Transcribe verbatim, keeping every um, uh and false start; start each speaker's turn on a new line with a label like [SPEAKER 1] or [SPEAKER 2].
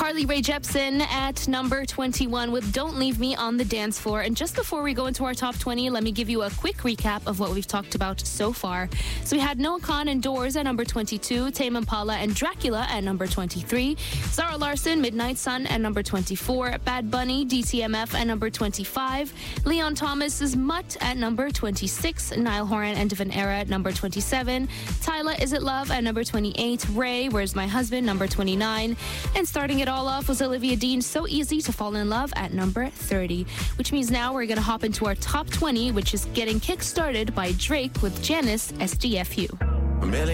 [SPEAKER 1] Carly Rae Jepsen at number twenty-one with Don't Leave Me on the Dance Floor. And just before we go into our top twenty, let me give you a quick recap of what we've talked about so far. So we had Noah Khan and Doors at number twenty-two, Tame Impala and Dracula at number twenty-three, Zara Larsson, Midnight Sun at number twenty-four, Bad Bunny, D T M F at number twenty-five, Leon Thomas's Mutt at number twenty-six, Niall Horan and Devin Era at number twenty-seven, Tyla Is It Love at number twenty-eight, Ray, Where's My Husband, number twenty-nine, and starting it all off was Olivia Dean, So Easy to Fall in Love at number thirty, which means now we're going to hop into our top twenty, which is getting kick-started by Drake with Janice, S D F U.